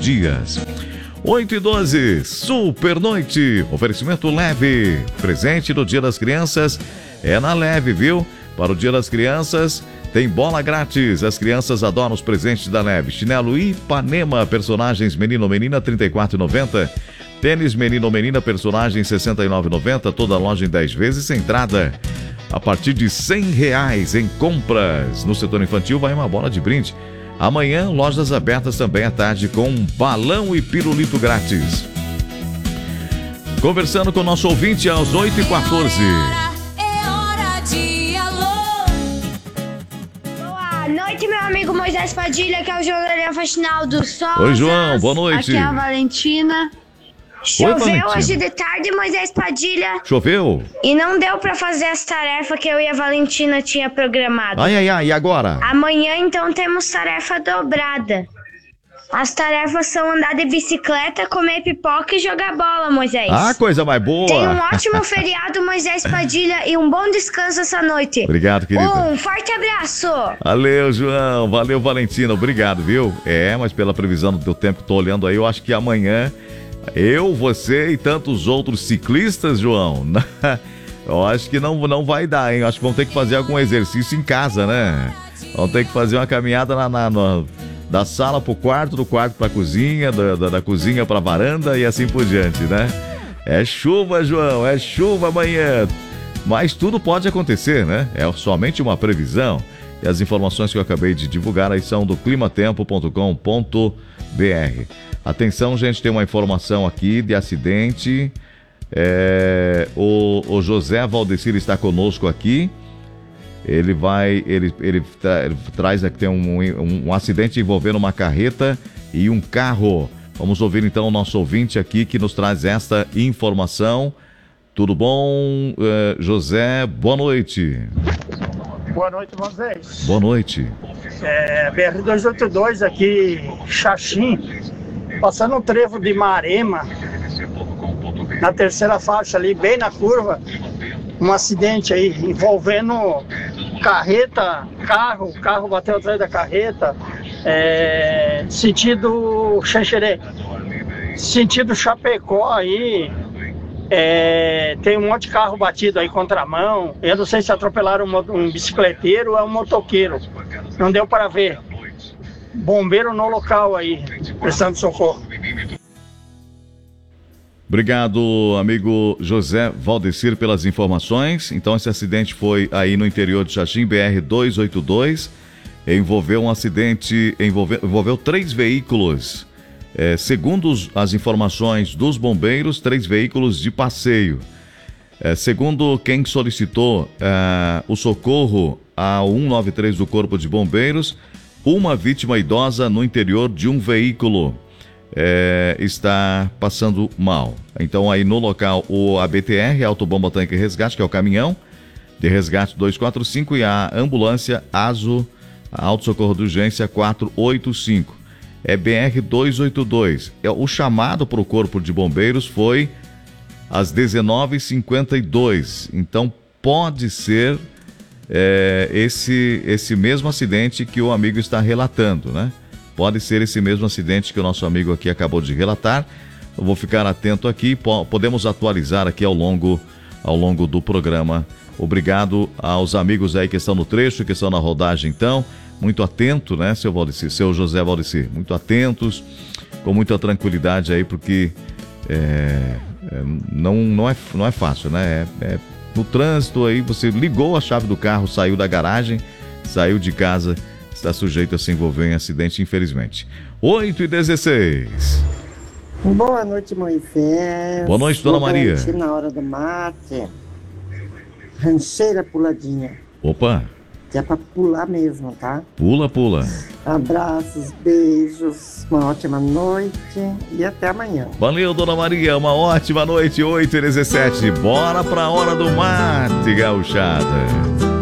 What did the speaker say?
dias. 8h12, Super Noite, oferecimento Leve, presente no Dia das Crianças, é na Leve, viu? Para o Dia das Crianças, tem bola grátis, as crianças adoram os presentes da Leve. Chinelo Ipanema, personagens menino ou menina, R$ 34,90. Tênis menino ou menina, personagens R$ 69,90, toda loja em 10 vezes sem entrada. A partir de R$ 100 em compras. No setor infantil vai uma bola de brinde. Amanhã, lojas abertas também à tarde com balão e pirulito grátis. Conversando com o nosso ouvinte às 8h14. É hora de alô. Boa noite, meu amigo Moisés Padilha, que é o João Faxinaldo Souza. Oi, João, boa noite. Aqui é a Valentina. Choveu Valentina. hoje de tarde, Moisés Padilha. Choveu? E não deu pra fazer as tarefas que eu e a Valentina tinha programado. Ai, e agora? Amanhã, então, temos tarefa dobrada. As tarefas são andar de bicicleta, comer pipoca e jogar bola, Moisés. Ah, coisa mais boa. Tenha um ótimo feriado, Moisés Padilha, e um bom descanso essa noite. Obrigado, querida. Um forte abraço. Valeu, João. Valeu, Valentina. Obrigado, viu? Mas pela previsão do tempo que tô olhando aí, eu acho que amanhã eu, você e tantos outros ciclistas, João, eu acho que não vai dar, hein? Eu acho que vão ter que fazer algum exercício em casa, né? Vão ter que fazer uma caminhada da sala pro quarto, do quarto pra cozinha, da cozinha pra varanda e assim por diante, né? É chuva, João, é chuva amanhã. Mas tudo pode acontecer, né? É somente uma previsão. E as informações que eu acabei de divulgar aí são do climatempo.com.br. Atenção, gente, tem uma informação aqui de acidente. O José Valdecir está conosco aqui. Ele traz aqui, tem um acidente envolvendo uma carreta e um carro. Vamos ouvir então o nosso ouvinte aqui que nos traz esta informação. Tudo bom, José? Boa noite. Boa noite, Moisés. Boa noite. BR-282 aqui, Xaxim, passando um trevo de Marema, na terceira faixa ali, bem na curva, um acidente aí envolvendo carreta, carro, o carro bateu atrás da carreta, sentido Xanxerê, sentido Chapecó aí, tem um monte de carro batido aí contramão. Eu não sei se atropelaram um bicicleteiro ou um motoqueiro, não deu para ver. Bombeiro no local aí, prestando socorro. Obrigado, amigo José Valdecir, pelas informações. Então, esse acidente foi aí no interior de Xaxim, BR-282. Envolveu um acidente, envolveu 3 veículos. Segundo as informações dos bombeiros, 3 veículos de passeio. Segundo quem solicitou o socorro ao 193 do Corpo de Bombeiros, uma vítima idosa no interior de um veículo está passando mal. Então aí no local o ABTR, Autobomba Tanque Resgate, que é o caminhão de resgate 245, e a ambulância ASO, Auto Socorro de Urgência 485. BR-282. O chamado para o Corpo de Bombeiros foi às 19h52. Então pode ser esse mesmo acidente que o amigo está relatando, né? Pode ser esse mesmo acidente que o nosso amigo aqui acabou de relatar. Eu vou ficar atento aqui, podemos atualizar aqui ao longo do programa. Obrigado aos amigos aí que estão no trecho, que estão na rodagem, então. Muito atento, né, seu José Valdecir? Muito atentos, com muita tranquilidade aí, porque não é fácil, né? No trânsito aí, você ligou a chave do carro, saiu da garagem, saiu de casa, está sujeito a se envolver em acidente, infelizmente. 8h16. Boa noite, Moisés. Boa noite, Dona Maria. Na hora do mate. Rancheira puladinha. Opa. Que é pra pular mesmo, tá? Pula. Abraços, beijos, uma ótima noite e até amanhã. Valeu, Dona Maria, uma ótima noite, 8h17. Bora pra hora do mate, gauchada.